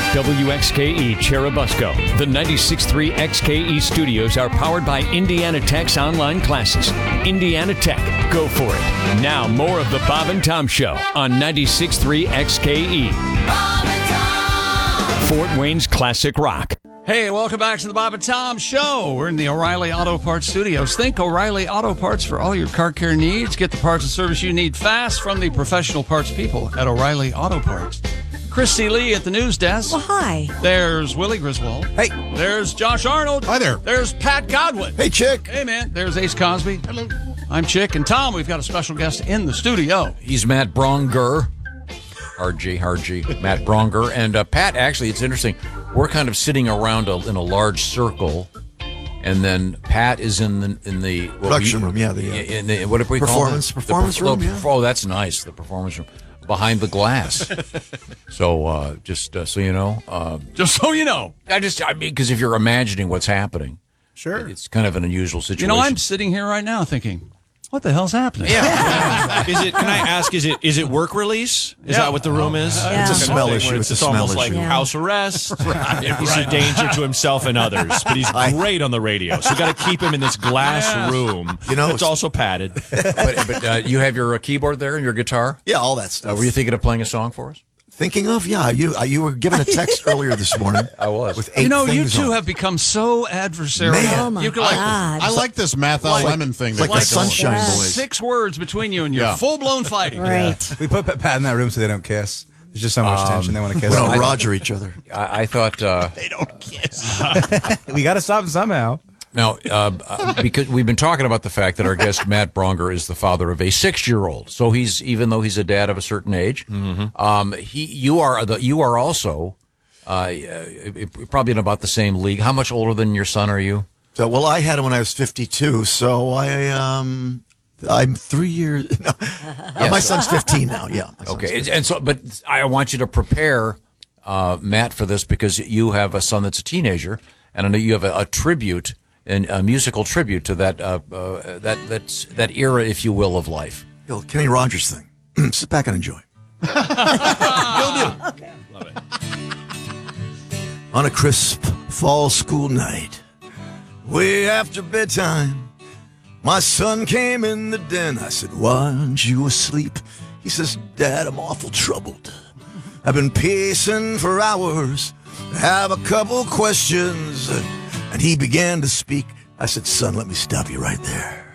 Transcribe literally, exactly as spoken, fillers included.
W X K E Cherubusco. The ninety-six point three X K E studios are powered by Indiana Tech's online classes. Indiana Tech, go for it. Now, more of the Bob and Tom Show on ninety-six point three X K E. Bob and Tom! Fort Wayne's classic rock. Hey, welcome back to the Bob and Tom Show. We're in the O'Reilly Auto Parts studios. Think O'Reilly Auto Parts for all your car care needs. Get the parts and service you need fast from the professional parts people at O'Reilly Auto Parts. Christy Lee at the news desk. Well, hi. There's Willie Griswold. Hey. There's Josh Arnold. Hi there. There's Pat Godwin. Hey, Chick. Hey, man. There's Ace Cosby. Hello. I'm Chick. And Tom, we've got a special guest in the studio. He's Matt Bronger. R G, R G, Matt Bronger. And uh, Pat, actually, it's interesting. We're kind of sitting around a, in a large circle, and then Pat is in the in the production room. Yeah, the, uh, in the what do we performance call it? performance the, room. the, yeah. Oh, that's nice. The performance room behind the glass. so uh, just uh, so you know, uh, Just so you know, I just I mean, because if you're imagining what's happening, Sure, it's kind of an unusual situation. you know, I'm sitting here right now thinking, what the hell's happening? Yeah. is it? Can I ask? Is it? Is it work release? Is Yeah. that what the room is? Yeah. It's a smell Where issue. It's, It's a almost smell like issue. house arrest. He's a danger to himself and others, but he's great on the radio. So we got to keep him in this glass Yes. room. You know, it's also padded. but but uh, you have your uh, keyboard there and your guitar. Yeah, all that stuff. Uh, were you thinking of playing a song for us? Thinking of? Yeah, you uh, you were given a text earlier this morning. I was. With eight You know, you things two on it. have become so adversarial. Man. Oh, my you can like God. I like this Math Al Lemon thing. It's like that the they're doing. Sunshine Yeah. Boys. six words between you and you're Yeah. full-blown fighting. Right. We put Pat in that room so they don't kiss. There's just so much tension. They want to kiss. We don't I- Roger each other. I, I thought. Uh, We got to stop them somehow. Now, uh, uh, because we've been talking about the fact that our guest Matt Bronger is the father of a six-year-old, so he's even though he's a dad of a certain age, um, he you are the you are also uh, uh, probably in about the same league. How much older than your son are you? So, well, I had him when I was fifty-two, so I um, I'm three years. No, Uh, my son's fifteen now. Yeah. my son's Okay, fifteen. and so but I want you to prepare uh, Matt for this because you have a son that's a teenager, and I know you have a, a tribute. And a musical tribute to that uh, uh, that that's that era, if you will, of life. The old Kenny Rogers thing. Sit back and enjoy. You'll do. Love it. On a crisp fall school night, way after bedtime, my son came in the den. I said, "Why aren't you asleep?" He says, "Dad, I'm awful troubled. I've been pacing for hours. I have a couple questions." And he began to speak. I said, "Son, let me stop you right there.